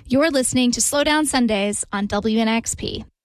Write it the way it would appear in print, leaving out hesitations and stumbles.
You're listening to Slow Down Sundays on WNXP.